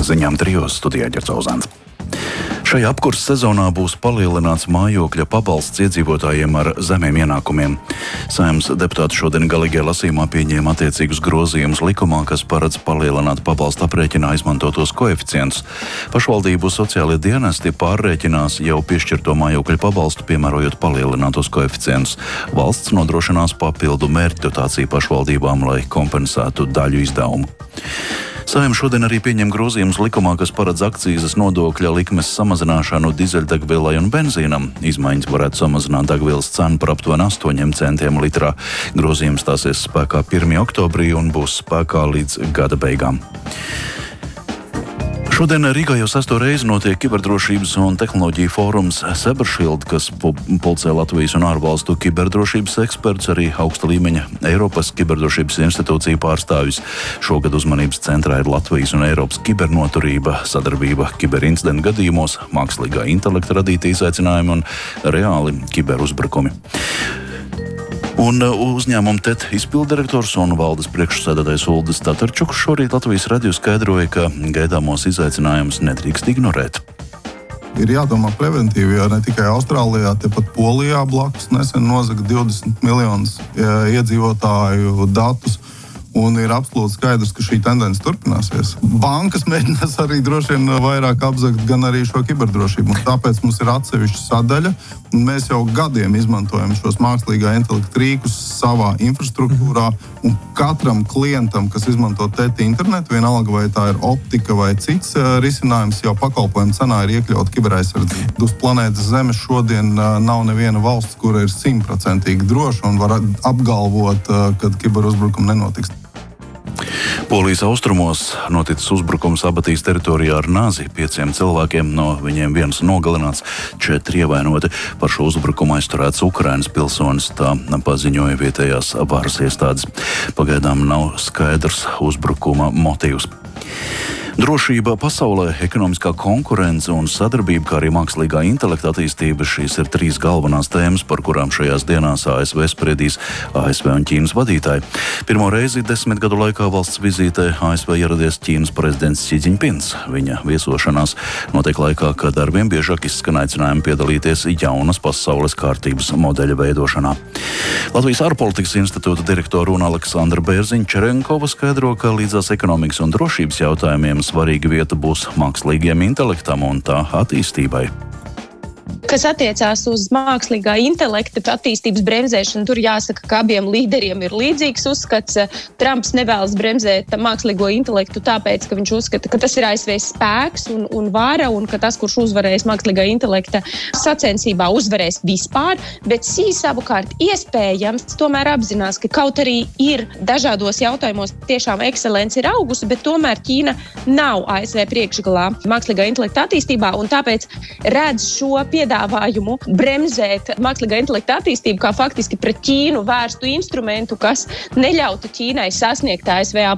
ziņām 3 studijā Ģerts Ozāns. Šajā apkurses sezonā būs palielināts mājokļa pabalsts iedzīvotājiem ar zemiem ienākumiem. Saeimas deputāti šodien galīgajā lasījumā pieņēma attiecīgus grozījumus likumā, kas paredz palielināt pabalsta aprēķinā izmantotos koeficientus. Pašvaldību sociālie dienesti pārrēķinās jau piešķirto mājokļa pabalstu, piemērojot palielinātos koeficientus. Valsts nodrošinās papildu mērķdotāciju pašvaldībām, lai kompensētu daļu izdevumu. Saeima šodien arī pieņem grozījumus likumā, kas paredz akcīzes nodokļa likmes samazināšanu dizeļdegvielai un benzīnam. Izmaiņas varētu samazināt degvielas cenu par aptuveni 8 centiem litrā. Grozījums stāsies spēkā 1. oktobrī un būs spēkā līdz gada beigām. Šodien Rīgā jau 6. reizi notiek kiberdrošības un tehnoloģiju fórums Cybershield, kas pulcē Latvijas un ārvalstu kiberdrošības eksperts, arī augsta līmeņa Eiropas kiberdrošības institūciju pārstāvjus. Šogad uzmanības centrā ir Latvijas un Eiropas kibernoturība, sadarbība kiberincidentu gadījumos, mākslīgā intelekta radīti izaicinājumi un reāli kiberuzbrukumi. Un uzņēmuma TET izpilddirektors un valdes priekšsēdētājs Uldis Tatarčuks šorīt Latvijas radio skaidroja, ka gaidāmos izaicinājumus nedrīkst ignorēt. Ir jādomā preventīvi, jo ne tikai Austrālijā, tepat Polijā blakus nesen nozaga 20 miljonus iedzīvotāju datus. Un ir absolūti skaidrs, ka šī tendence turpināsies. Bankas mēģinās arī droši vien vairāk apzakt gan arī šo kiberdrošību. Un tāpēc mums ir atsevišķa sadaļa. Mēs jau gadiem izmantojam šos mākslīgā intelekta rīkus savā infrastruktūrā. Un katram klientam, kas izmanto TET internetu, vienalga vai tā ir optika vai cits risinājums, jau pakalpojumu cenā ir iekļauta kiberaizsardzība. Uz planētas Zemes šodien nav neviena valsts, kura ir 100% droša un var apgalvot, ka kiberuzbrukumi nenotiks. Polijas austrumos noticis uzbrukums Abatijas teritorijā ar nāzi. 5 cilvēkiem, no viņiem viens nogalināts, 4 ievainoti. Par šo uzbrukumu aizturēts Ukrainas pilsonis, tā paziņoja vietējās varas iestādes. Pagaidām nav skaidrs uzbrukuma motīvs. Drošība pasaulē, ekonomiskā konkurence un sadarbība, kā arī mākslīgā intelekta attīstība - šīs ir 3 galvenās tēmas, par kurām šajās dienās ASV spriedīs ASV un Ķīnas vadītāji. Pirmo reizi 10 gadu laikā valsts vizītē ASV ieradies Ķīnas prezidents Xi Jinpings. Viņa viesošanās notiek laikā, kad arvien biežāk izskan aicinājumi piedalīties jaunas pasaules kārtības modeļa veidošanā. Latvijas ārpolitikas institūta direktora un Aleksandra Bērziņa-Čerenkova skaidro, ka līdzās ekonomikas un drošības jautājumiem svarīga vieta būs mākslīgajam intelektam un tā attīstībai. Kas attiecās uz mākslīgā intelekta attīstības bremzēšanu, tur jāsaka, ka abiem līderiem ir līdzīgs uzskats. Trumps nevēlas bremzēt mākslīgo intelektu tāpēc, ka viņš uzskata, ka tas ir ASV spēks un vara, un ka tas, kurš uzvarēs mākslīgā intelekta sacensībā, uzvarēs vispār, bet Xi savukārt iespējams tomēr apzinās, ka kaut arī ir dažādos jautājumos tiešām ekscelence ir augusi, bet tomēr Ķīna nav ASV priekšgalā mākslīgā intelekta attīstībā, un tāpēc redz šo piedāvājumu bremzēt mākslīgā intelekta attīstību kā faktiski pret Ķīnu vērstu instrumentu, kas neļautu Ķīnai sasniegt ASV